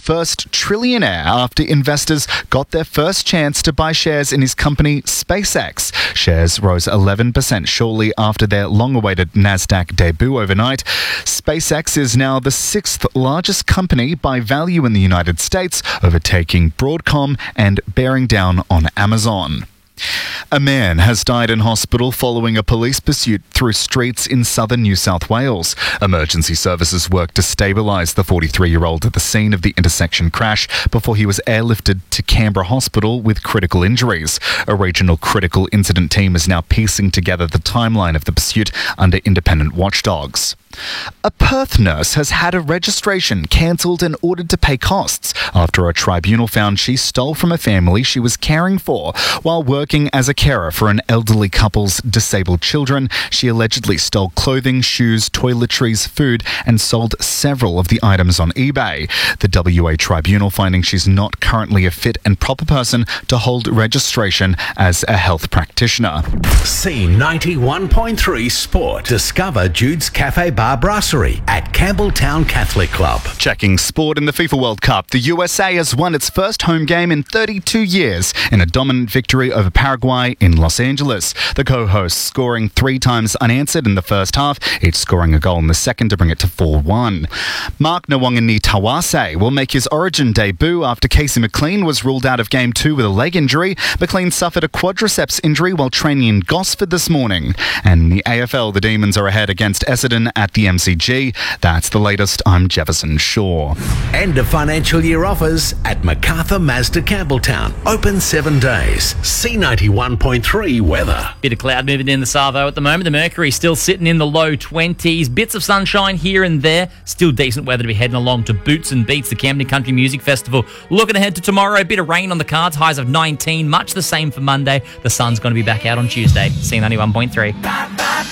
first trillionaire after investors got their first chance to buy shares in his company SpaceX. Shares rose 11% shortly after their long-awaited NASDAQ debut overnight. SpaceX is now the sixth largest company by value in the United States, overtaking Broadcom and bearing down on Amazon. A man has died in hospital following a police pursuit through streets in southern New South Wales. Emergency services worked to stabilise the 43-year-old at the scene of the intersection crash before he was airlifted to Canberra Hospital with critical injuries. A regional critical incident team is now piecing together the timeline of the pursuit under independent watchdogs. A Perth nurse has had a registration cancelled and ordered to pay costs after a tribunal found she stole from a family she was caring for. While working as a carer for an elderly couple's disabled children, she allegedly stole clothing, shoes, toiletries, food, and sold several of the items on eBay. The WA tribunal finding she's not currently a fit and proper person to hold registration as a health practitioner. C91.3 Sport. Discover Jude's Cafe Bar Brasserie at Campbelltown Catholic Club. Checking sport in the FIFA World Cup, the USA has won its first home game in 32 years in a dominant victory over Paraguay in Los Angeles. The co-hosts scoring 3 times unanswered in the first half, each scoring a goal in the second to bring it to 4-1. Mark Nwangani Tawase will make his Origin debut after Casey McLean was ruled out of Game 2 with a leg injury. McLean suffered a quadriceps injury while training in Gosford this morning. And in the AFL, the Demons are ahead against Essendon at the MCG. That's the latest. I'm Jefferson Shaw. End of financial year offers at MacArthur Mazda Campbelltown. Open 7 days. C91.3 weather. Bit of cloud moving in the Savo at the moment. The mercury still sitting in the low 20s. Bits of sunshine here and there. Still decent weather to be heading along to Boots and Beats, the Camden Country Music Festival. Looking ahead to tomorrow, a bit of rain on the cards. Highs of 19. Much the same for Monday. The sun's going to be back out on Tuesday. C91.3.